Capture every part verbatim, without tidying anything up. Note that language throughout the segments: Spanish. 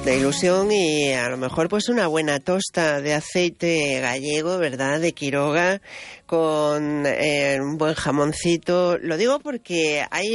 de ilusión y a lo mejor pues una buena tosta de aceite gallego, ¿verdad?, de Quiroga, con eh, un buen jamoncito. Lo digo porque hay,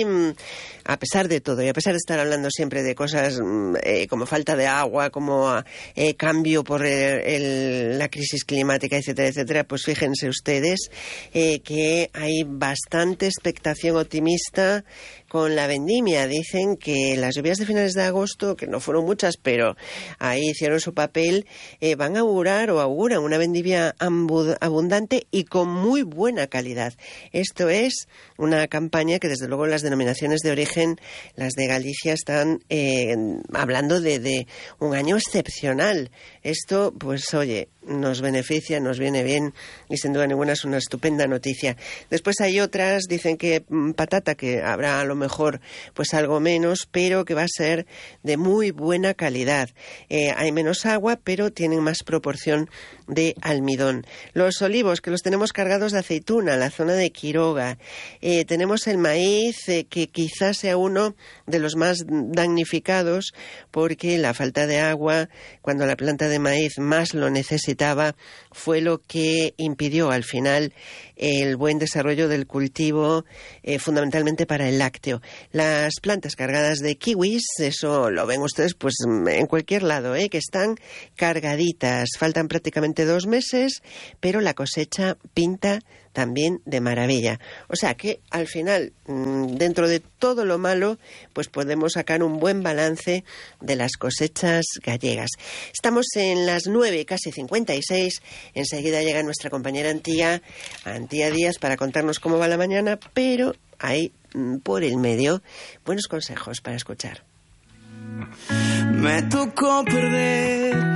a pesar de todo, y a pesar de estar hablando siempre de cosas eh, como falta de agua, como eh, cambio por el, el, la crisis climática, etcétera, etcétera, pues fíjense ustedes eh, que hay bastante expectación optimista con la vendimia. Dicen que las lluvias de finales de agosto, que no fueron muchas, pero ahí hicieron su papel, eh, van a augurar o auguran una vendimia abundante y con muy buena calidad. Esto es una campaña que desde luego las denominaciones de origen, las de Galicia, están eh, hablando de, de un año excepcional. Esto, pues oye, nos beneficia, nos viene bien y sin duda ninguna es una estupenda noticia. Después hay otras, dicen que mmm, patata, que habrá a lo mejor pues algo menos, pero que va a ser de muy buena calidad. Eh, hay menos agua, pero tienen más proporción de almidón. Los olivos, que los tenemos cargados de aceituna, la zona de Quiroga. Eh, tenemos el maíz, eh, que quizás sea uno de los más damnificados, porque la falta de agua, cuando la planta de maíz más lo necesitaba, fue lo que impidió al final el buen desarrollo del cultivo, eh, fundamentalmente para el lácteo. Las plantas cargadas de kiwis, eso lo ven ustedes pues en cualquier lado, ¿eh? Que están cargaditas. Faltan prácticamente dos meses, pero la cosecha pinta también de maravilla. O sea que al final, dentro de todo lo malo, pues podemos sacar un buen balance de las cosechas gallegas. Estamos en las nueve, casi cincuenta y seis. Enseguida llega nuestra compañera Antía, Antía Díaz, para contarnos cómo va la mañana, pero hay por el medio buenos consejos para escuchar. Me tocó perder